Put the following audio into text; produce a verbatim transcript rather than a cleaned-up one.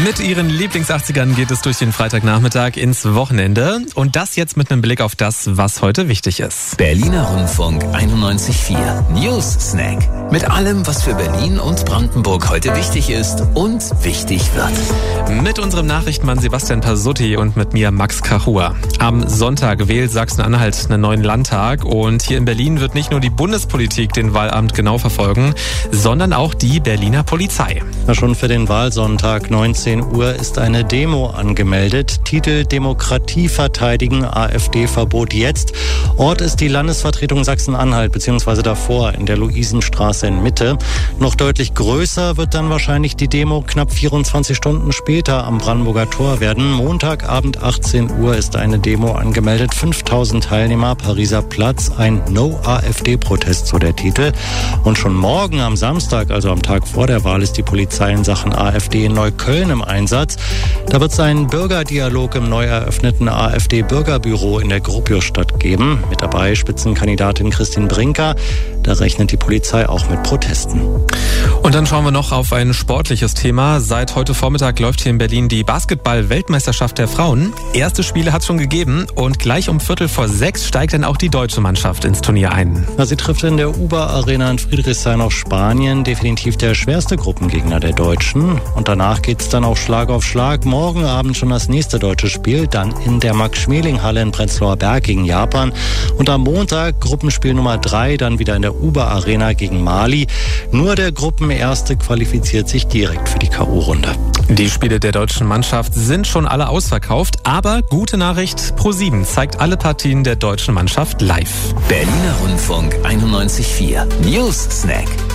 Mit ihren Lieblings-achtzigern geht es durch den Freitagnachmittag ins Wochenende. Und das jetzt mit einem Blick auf das, was heute wichtig ist. Berliner Rundfunk einundneunzig Komma vier News Snack. Mit allem, was für Berlin und Brandenburg heute wichtig ist und wichtig wird. Mit unserem Nachrichtenmann Sebastian Pasutti und mit mir Max Kachua. Am Sonntag wählt Sachsen-Anhalt einen neuen Landtag. Und hier in Berlin wird nicht nur die Bundespolitik den Wahlabend genau verfolgen, sondern auch die Berliner Polizei. Na, schon für den Wahlsonntag neunzehn Uhr ist eine Demo angemeldet. Titel Demokratie verteidigen, AfD-Verbot jetzt. Ort ist die Landesvertretung Sachsen-Anhalt, beziehungsweise davor in der Luisenstraße in Mitte. Noch deutlich größer wird dann wahrscheinlich die Demo knapp vierundzwanzig Stunden später am Brandenburger Tor werden. Montagabend achtzehn Uhr ist eine Demo angemeldet. fünftausend Teilnehmer, Pariser Platz, ein No-AfD-Protest, so der Titel. Und schon morgen am Samstag, also am Tag vor der Wahl, ist die Polizei in Sachen AfD in Neukölln im Einsatz. Da wird es einen Bürgerdialog im neu eröffneten AfD-Bürgerbüro in der Gropiusstadt geben. Mit dabei Spitzenkandidatin Christine Brinker. Da rechnet die Polizei auch mit Protesten. Und dann schauen wir noch auf ein sportliches Thema. Seit heute Vormittag läuft hier in Berlin die Basketball-Weltmeisterschaft der Frauen. Erste Spiele hat es schon gegeben und gleich um Viertel vor sechs steigt dann auch die deutsche Mannschaft ins Turnier ein. Na, sie trifft in der Uber Arena in Friedrichshain auf Spanien. Definitiv der schwerste Gruppengegner der Deutschen. Und danach geht es dann auch Schlag auf Schlag. Morgen Abend schon das nächste deutsche Spiel. Dann in der Max-Schmeling-Halle in Prenzlauer Berg gegen Japan. Und am Montag Gruppenspiel Nummer drei, dann wieder in der Uber Arena gegen Mali. Nur der Gruppenerste qualifiziert sich direkt für die K O-Runde. Die Spiele der deutschen Mannschaft sind schon alle ausverkauft, aber gute Nachricht, ProSieben zeigt alle Partien der deutschen Mannschaft live. Berliner Rundfunk einundneunzig Komma vier News Snack.